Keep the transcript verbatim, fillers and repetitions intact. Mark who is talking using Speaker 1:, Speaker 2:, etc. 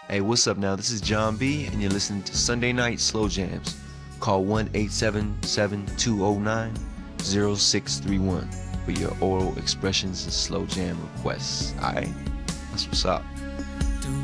Speaker 1: Hey, what's up now? This is John B, and you're listening to Sunday Night Slow Jams. Call one eight seven seven, two zero nine, zero six three one for your oral expressions and slow jam requests. Alright? That's what's up.